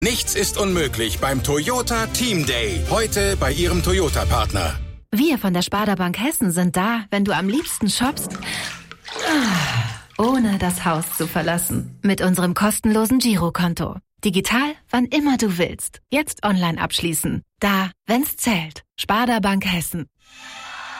Nichts ist unmöglich beim Toyota Team Day. Heute bei Ihrem Toyota-Partner. Wir von der Sparda Bank Hessen sind da, wenn du am liebsten shoppst, ohne das Haus zu verlassen. Mit unserem kostenlosen Girokonto. Digital, wann immer du willst. Jetzt online abschließen. Da, wenn's zählt. Sparda Bank Hessen.